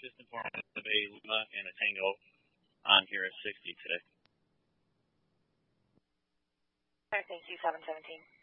consistent form of a Lima and a Tango on here at 60 today. All right, thank you, 717.